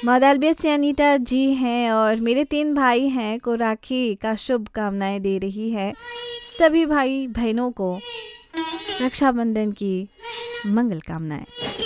मौदालबे से अनीता जी हैं और मेरे 3 भाई हैं को राखी का शुभकामनाएँ दे रही है। सभी भाई-बहनों को रक्षाबंधन की मंगल कामनाएँ।